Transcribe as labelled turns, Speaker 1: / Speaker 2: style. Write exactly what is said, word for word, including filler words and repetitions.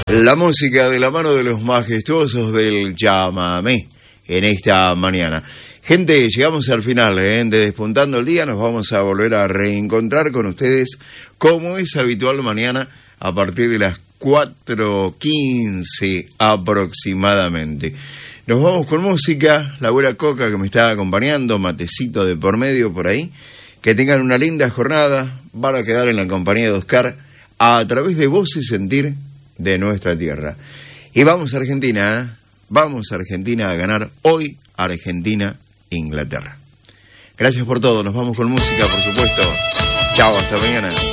Speaker 1: La música de la mano de los majestuosos del Llámame en esta mañana. Gente, llegamos al final, ¿eh? de Despuntando el Día. Nos vamos a volver a reencontrar con ustedes como es habitual mañana a partir de las cuatro quince aproximadamente. Nos vamos con música, la abuela Coca que me está acompañando, matecito de por medio por ahí. Que tengan una linda jornada, van a quedar en la compañía de Oscar a través de Voz y Sentir de nuestra tierra. Y vamos a Argentina, ¿eh? Vamos a Argentina a ganar hoy Argentina-Inglaterra. Gracias por todo, nos vamos con música, por supuesto. Chao, hasta mañana.